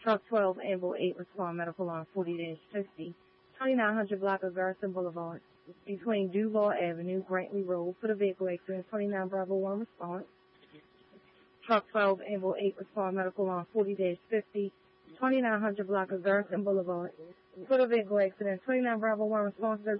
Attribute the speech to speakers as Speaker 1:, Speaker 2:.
Speaker 1: Truck 12, Amble 8, respond medical on 40-50, 2900 block of Garrison Boulevard, between Duval Avenue, Grantley Road, for the vehicle accident, 29 Bravo 1 response. Truck 12, Amble 8, respond medical on 40-50, 2900 block of Garrison Boulevard, for the vehicle accident, 29 Bravo 1 response,